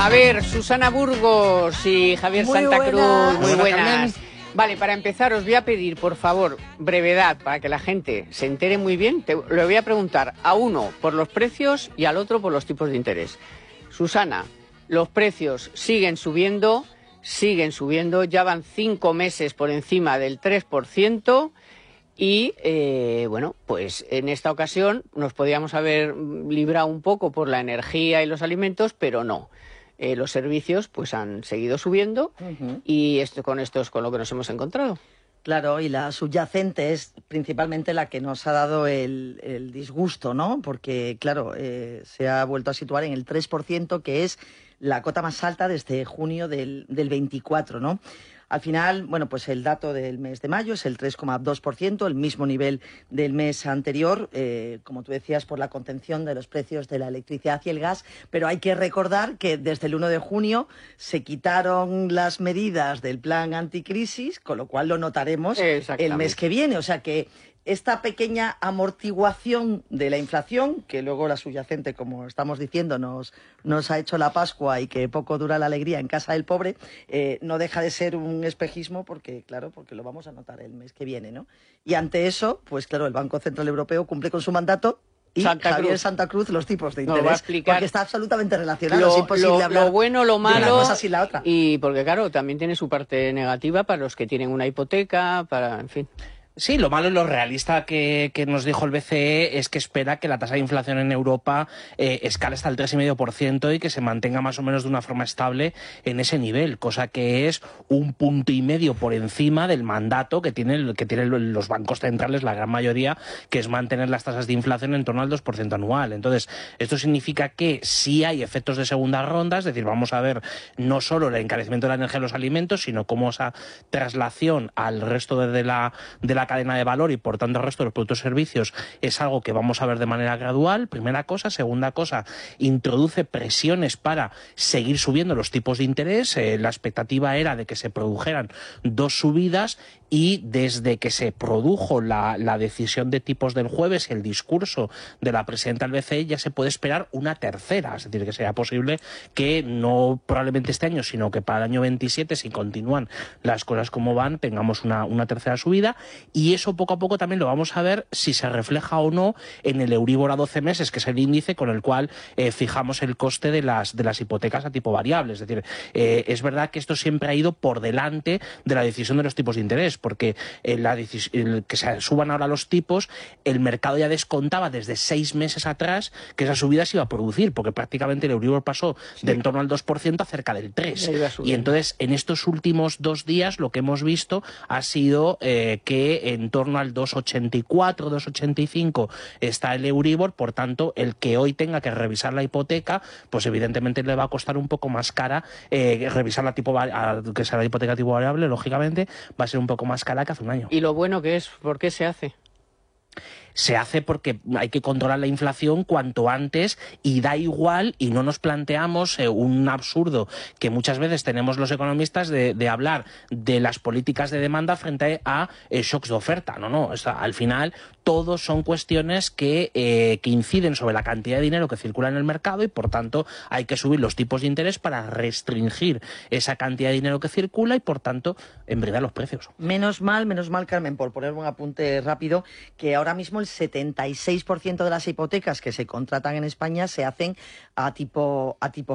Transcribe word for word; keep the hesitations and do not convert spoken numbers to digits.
A ver, Susana Burgos y Javier Muy Santa Cruz, buenas. muy Hola, buenas. Carmen. Vale, para empezar os voy a pedir, por favor, brevedad, para que la gente se entere muy bien. Te, le voy a preguntar a uno por los precios y al otro por los tipos de interés. Susana, los precios siguen subiendo, siguen subiendo, ya van cinco meses por encima del tres por ciento y, eh, bueno, pues en esta ocasión nos podíamos haber librado un poco por la energía y los alimentos, pero no. Eh, los servicios pues han seguido subiendo uh-huh. y esto, con esto es con lo que nos hemos encontrado. Claro, y la subyacente es principalmente la que nos ha dado el, el disgusto, ¿no? Porque, claro, eh, se ha vuelto a situar en el tres por ciento, que es la cota más alta desde junio del, del veinticuatro, ¿no? Al final, bueno, pues el dato del mes de mayo es el tres coma dos por ciento, el mismo nivel del mes anterior, eh, como tú decías, por la contención de los precios de la electricidad y el gas, pero hay que recordar que desde el uno de junio se quitaron las medidas del plan anticrisis, con lo cual lo notaremos el mes que viene, o sea que esta pequeña amortiguación de la inflación, que luego la subyacente, como estamos diciendo, nos, nos ha hecho la Pascua y que poco dura la alegría en casa del pobre, eh, no deja de ser un espejismo porque, claro, porque lo vamos a notar el mes que viene, ¿no? Y ante eso, pues claro, el Banco Central Europeo cumple con su mandato y Santa Javier Cruz. Santa Cruz los tipos de Nos interés, va a explicar porque está absolutamente relacionado, lo, es imposible lo, hablar lo bueno, lo malo, de una cosa sin la otra. Y porque, claro, también tiene su parte negativa para los que tienen una hipoteca, para, en fin... Sí, lo malo y lo realista que, que nos dijo el B C E es que espera que la tasa de inflación en Europa eh, escale hasta el tres coma cinco por ciento y que se mantenga más o menos de una forma estable en ese nivel, cosa que es un punto y medio por encima del mandato que tienen, que tienen los bancos centrales, la gran mayoría, que es mantener las tasas de inflación en torno al dos por ciento anual. Entonces, esto significa que sí hay efectos de segunda ronda, es decir, vamos a ver no solo el encarecimiento de la energía y los alimentos, sino cómo esa traslación al resto de, de la de la cadena de valor y por tanto el resto de los productos y servicios es algo que vamos a ver de manera gradual, primera cosa. Segunda cosa, introduce presiones para seguir subiendo los tipos de interés. Eh, la expectativa era de que se produjeran dos subidas y desde que se produjo la, la decisión de tipos del jueves y el discurso de la presidenta del B C E ya se puede esperar una tercera, es decir, que sea posible que no probablemente este año, sino que para el año veintisiete, si continúan las cosas como van, tengamos una, una tercera subida. Y eso poco a poco también lo vamos a ver si se refleja o no en el Euribor a doce meses, que es el índice con el cual eh, fijamos el coste de las, de las hipotecas a tipo variable. Es decir, eh, es verdad que esto siempre ha ido por delante de la decisión de los tipos de interés, porque eh, la el que se suban ahora los tipos, el mercado ya descontaba desde seis meses atrás que esa subida se iba a producir, porque prácticamente el Euribor pasó sí. de en torno al dos por ciento a cerca del tres por ciento. Y entonces, en estos últimos dos días, lo que hemos visto ha sido eh, que en torno al dos coma ochenta y cuatro, dos coma ochenta y cinco está el Euribor, por tanto, el que hoy tenga que revisar la hipoteca, pues evidentemente le va a costar un poco más cara eh, revisar la tipo que sea la hipoteca tipo variable, lógicamente, va a ser un poco más cara que hace un año. ¿Y lo bueno que es? ¿Por qué se hace? Se hace porque hay que controlar la inflación cuanto antes y da igual, y no nos planteamos eh, un absurdo que muchas veces tenemos los economistas de, de hablar de las políticas de demanda frente a eh, shocks de oferta. No, no, o sea, al final todos son cuestiones que, eh, que inciden sobre la cantidad de dinero que circula en el mercado y por tanto hay que subir los tipos de interés para restringir esa cantidad de dinero que circula y por tanto embridar los precios. Menos mal, menos mal, Carmen, por poner un apunte rápido, que ahora mismo el setenta y seis por ciento de las hipotecas que se contratan en España se hacen a tipo, a tipo